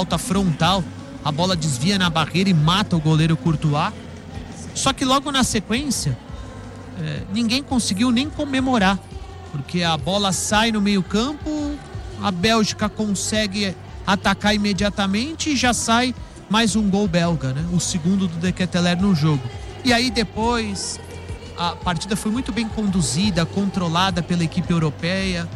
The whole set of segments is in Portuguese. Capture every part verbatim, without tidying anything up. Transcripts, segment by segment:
falta frontal, a bola desvia na barreira e mata o goleiro Courtois. Só que logo na sequência, é, ninguém conseguiu nem comemorar, porque a bola sai no meio campo, a Bélgica consegue atacar imediatamente e já sai mais um gol belga, né? O segundo do De Ketelaere no jogo. E aí depois a partida foi muito bem conduzida, controlada pela equipe europeia.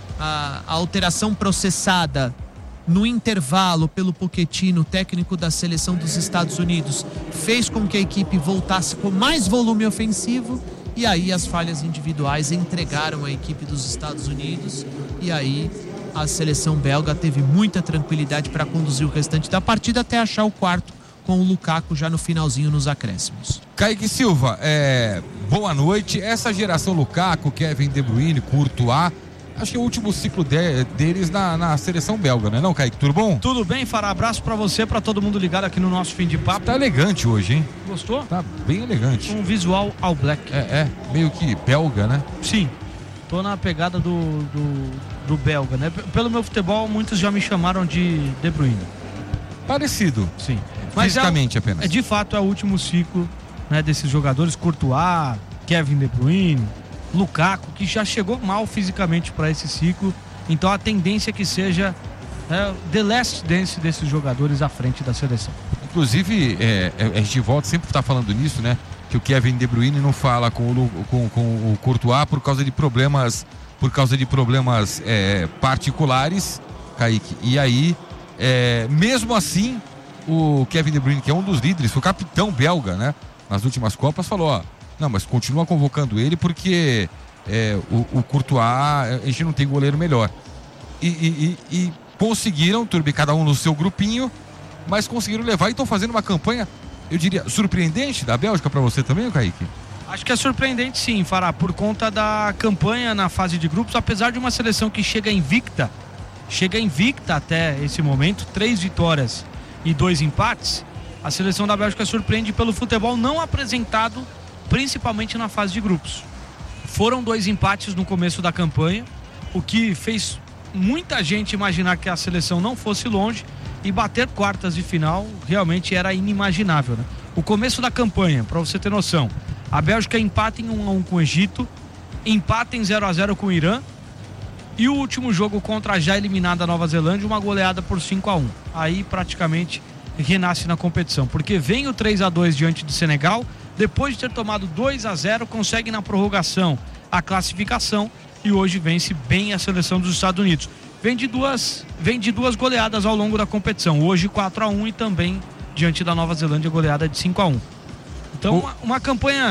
A, a alteração processada no intervalo pelo Pochettino, técnico da seleção dos Estados Unidos, fez com que a equipe voltasse com mais volume ofensivo, e aí as falhas individuais entregaram a equipe dos Estados Unidos, e aí a seleção belga teve muita tranquilidade para conduzir o restante da partida até achar o quarto, com o Lukaku já no finalzinho nos acréscimos. Kaique Silva, é, boa noite. Essa geração Lukaku, Kevin De Bruyne, Courtois, acho que é o último ciclo de, deles na, na seleção belga, não é não, Kaique? Tudo bom? Tudo bem, Fará. Abraço pra você, pra todo mundo ligado aqui no nosso Fim de Papo. Tá elegante hoje, hein? Gostou? Tá bem elegante. Um visual all black. É, é meio que belga, né? Sim. Tô na pegada do, do, do belga, né? P- Pelo meu futebol, muitos já me chamaram de De Bruyne. Parecido. Sim. Mas fisicamente é, apenas. É, de fato, é o último ciclo, né, desses jogadores. Courtois, Kevin De Bruyne, Lukaku, que já chegou mal fisicamente para esse ciclo. Então a tendência é que seja é, the last dance desses jogadores à frente da seleção. Inclusive, é, a gente volta sempre tá falando nisso, né? Que o Kevin De Bruyne não fala com o, com, com o Courtois por causa de problemas, por causa de problemas é, particulares, Kaique. E aí, é, mesmo assim, o Kevin De Bruyne, que é um dos líderes, foi o capitão belga, né? Nas últimas Copas, falou, ó, não, mas continua convocando ele porque é, o, o Courtois, a gente não tem goleiro melhor. E, e, e, e conseguiram, turbi, cada um no seu grupinho, mas conseguiram levar e estão fazendo uma campanha, eu diria, surpreendente da Bélgica para você também, Kaique? Acho que é surpreendente sim, Fará, por conta da campanha na fase de grupos, apesar de uma seleção que chega invicta, chega invicta até esse momento, três vitórias e dois empates, a seleção da Bélgica surpreende pelo futebol não apresentado, principalmente na fase de grupos. Foram dois empates no começo da campanha, o que fez muita gente imaginar que a seleção não fosse longe, e bater quartas de final realmente era inimaginável, né? O começo da campanha, para você ter noção, a Bélgica empata em um a um com o Egito, empata em zero a zero com o Irã, e o último jogo contra a já eliminada Nova Zelândia, uma goleada por cinco a um. Aí praticamente renasce na competição, porque vem o três a dois diante de Senegal, depois de ter tomado dois a zero, consegue na prorrogação a classificação e hoje vence bem a seleção dos Estados Unidos. Vem de duas, vem de duas goleadas ao longo da competição, hoje quatro a um e também diante da Nova Zelândia goleada de cinco a um. Então o... uma, uma campanha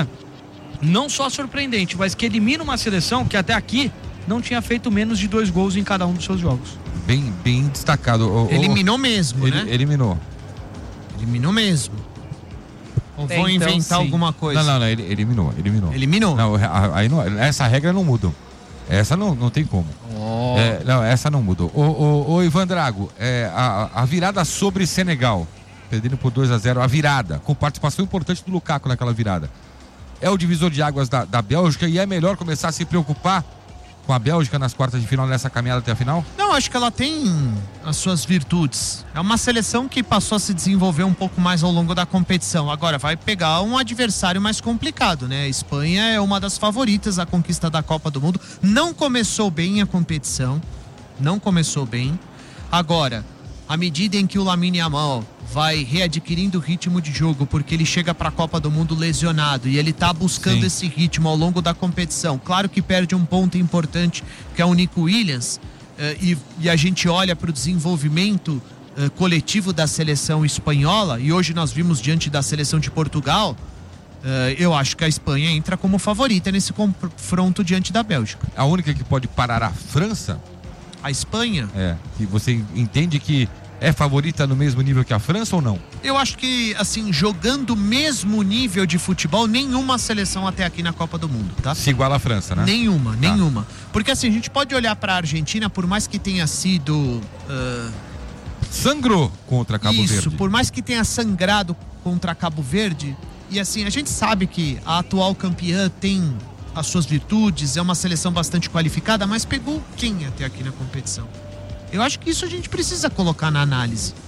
não só surpreendente, mas que elimina uma seleção que até aqui não tinha feito menos de dois gols em cada um dos seus jogos. Bem, bem destacado. O, eliminou o... mesmo, ele, né? Eliminou. Eliminou mesmo. Ou é, vou então, inventar sim. alguma coisa? Não, não, não, ele eliminou, eliminou. Eliminou? Não, aí não, essa regra não muda. Essa não, não tem como. Oh. É, não, essa não mudou. Ô, ô, ô Ivan Drago, é, a, a virada sobre Senegal, perdendo por dois a zero, a virada, com participação importante do Lukaku naquela virada, é o divisor de águas da, da Bélgica e é melhor começar a se preocupar com a Bélgica nas quartas de final, nessa caminhada até a final? Não, acho que ela tem as suas virtudes. É uma seleção que passou a se desenvolver um pouco mais ao longo da competição. Agora vai pegar um adversário mais complicado, né? A Espanha é uma das favoritas à conquista da Copa do Mundo. Não começou bem a competição. Não começou bem. Agora, à medida em que o Lamine Yamal vai readquirindo o ritmo de jogo, porque ele chega para a Copa do Mundo lesionado e ele tá buscando Sim. esse ritmo ao longo da competição. Claro que perde um ponto importante, que é o Nico Williams, eh, e, e a gente olha para o desenvolvimento eh, coletivo da seleção espanhola, e hoje nós vimos diante da seleção de Portugal, eh, eu acho que a Espanha entra como favorita nesse confronto diante da Bélgica. A única que pode parar a França? A Espanha? É, que você entende que é favorita no mesmo nível que a França ou não? Eu acho que, assim, jogando o mesmo nível de futebol, nenhuma seleção até aqui na Copa do Mundo, tá? Se iguala à França, né? Nenhuma, tá. nenhuma. Porque, assim, a gente pode olhar pra Argentina, por mais que tenha sido... Uh... sangrou contra Cabo Isso, Verde. Isso, por mais que tenha sangrado contra Cabo Verde, e assim, a gente sabe que a atual campeã tem as suas virtudes, é uma seleção bastante qualificada, mas pegou quem até aqui na competição? Eu acho que isso a gente precisa colocar na análise.